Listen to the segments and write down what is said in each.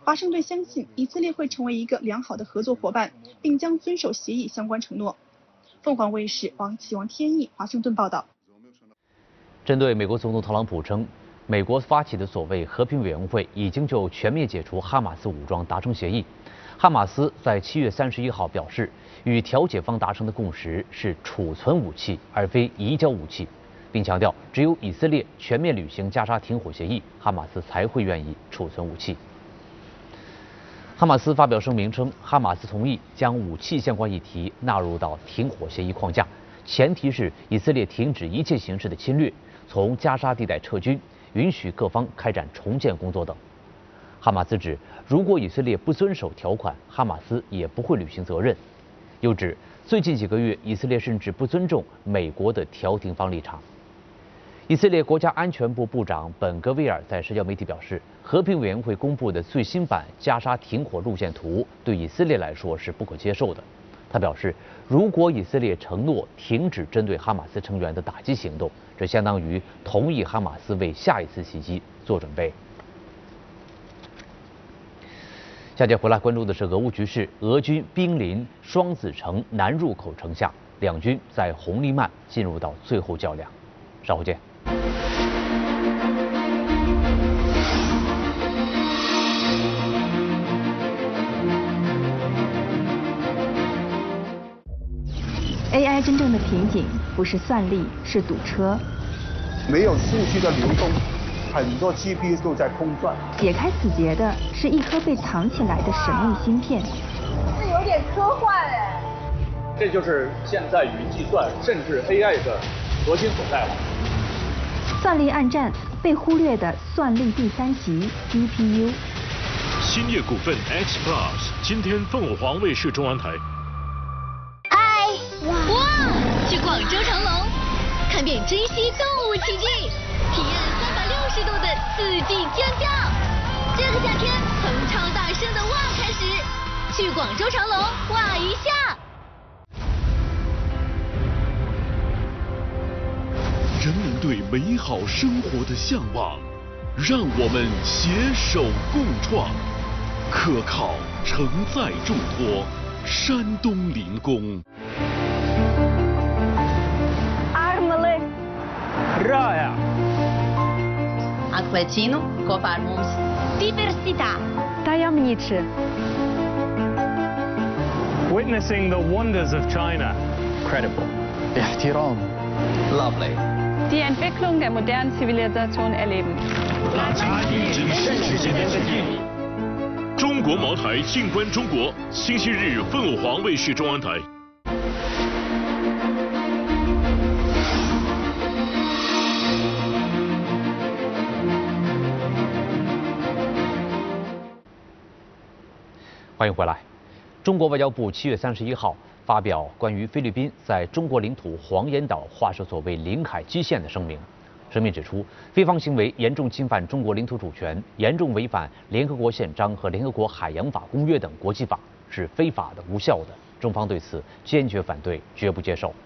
华盛顿相信以色列会成为一个良好的合作伙伴，并将遵守协议相关承诺。凤凰卫视王天意华盛顿报道。 针对美国总统特朗普称，美国发起的所谓和平委员会已经就全面解除哈马斯武装达成协议。哈马斯在7月31号表示，与调解方达成的共识是储存武器，而非移交武器，并强调只有以色列全面履行加沙停火协议，哈马斯才会愿意储存武器。哈马斯发表声明称，哈马斯同意将武器相关议题纳入到停火协议框架，前提是以色列停止一切形式的侵略，从加沙地带撤军，允许各方开展重建工作等。哈马斯指，如果以色列不遵守条款，哈马斯也不会履行责任。又指，最近几个月，以色列甚至不尊重美国的调停方立场。以色列国家安全部部长本格维尔在社交媒体表示，和平委员会公布的最新版加沙停火路线图对以色列来说是不可接受的。他表示，如果以色列承诺停止针对哈马斯成员的打击行动，这相当于同意哈马斯为下一次袭击做准备。下节回来关注的是俄乌局势，俄军兵临双子城南入口城下，两军在红利曼进入到最后较量。稍后见。 AI 真正的瓶颈不是算力，是堵车。 没有数据的流动，很多 GPU 都在空转。 解开死结的是一颗被藏起来的神秘芯片。 这有点科幻哎。 这就是现在云计算甚至 AI 的核心所在了。 算力暗战，被忽略的算力第三级 GPU。 兴业股份 X Plus， 今天凤凰卫视中央台。 哇！去广州长隆，看遍珍稀动物奇迹，体验360度的4季尖叫。这个夏天，哼唱大声的哇开始，去广州长隆哇一下。 人们对美好生活的向往，让我们携手共创，可靠承载重托，山东临工。 Raja. Acquaccino, Coparmus. Diversità. Tajemniczy. Witnessing the wonders of China. Credible. Ihtiram. Lovely. Die Entwicklung der modernen Zivilisation erleben. 拉近与真实之间的距离。中国茅台，静观中国。星期日，凤凰卫视中央台。 欢迎回来。中国外交部7月31号发表关于菲律宾在中国领土黄岩岛划设所谓领海基线的声明。声明指出，菲方行为严重侵犯中国领土主权，严重违反联合国宪章和联合国海洋法公约等国际法，是非法的、无效的。中方对此坚决反对，绝不接受。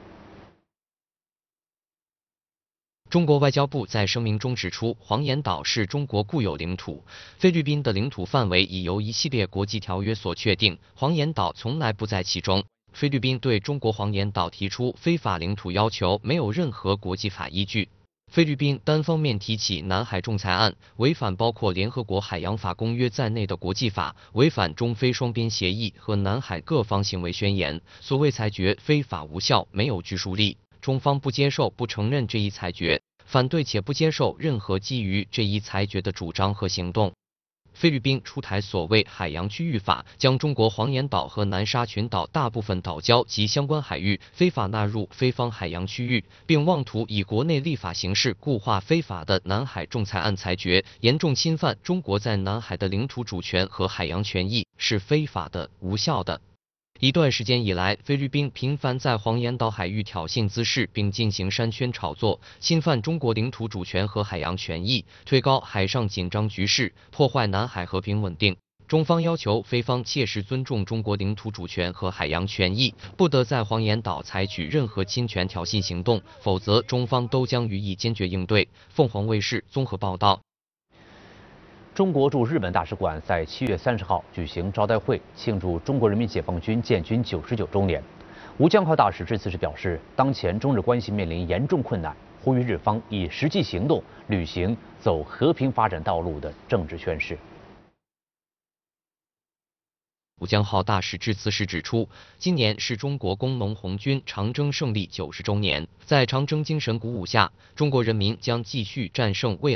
中国外交部在声明中指出，黄岩岛是中国固有领土，菲律宾的领土范围已由一系列国际条约所确定，黄岩岛从来不在其中。菲律宾对中国黄岩岛提出非法领土要求，没有任何国际法依据。菲律宾单方面提起南海仲裁案，违反包括联合国海洋法公约在内的国际法，违反中菲双边协议和南海各方行为宣言，所谓裁决非法无效，没有拘束力。中方不接受、不承认这一裁决，反对且不接受任何基于这一裁决的主张和行动。菲律宾出台所谓海洋区域法，将中国黄岩岛和南沙群岛大部分岛礁及相关海域非法纳入菲方海洋区域，并妄图以国内立法形式固化非法的南海仲裁案裁决，严重侵犯中国在南海的领土主权和海洋权益，是非法的、无效的。一段时间以来，菲律宾频繁在黄岩岛海域挑衅滋事，并进行商圈炒作，侵犯中国领土主权和海洋权益，推高海上紧张局势，破坏南海和平稳定。中方要求菲方切实尊重中国领土主权和海洋权益，不得在黄岩岛采取任何侵权挑衅行动，否则中方都将予以坚决应对。凤凰卫视综合报道。 中国驻日本大使馆在7月30号举行招待会，庆祝中国人民解放军建军99周年。吴江浩大使致辞时表示，当前中日关系面临严重困难，呼吁日方以实际行动履行走和平发展道路的政治宣誓。 吴江浩大使致辞时指出，今年是中国工农红军长征胜利90周年，在长征精神鼓舞下，中国人民将继续战胜未来。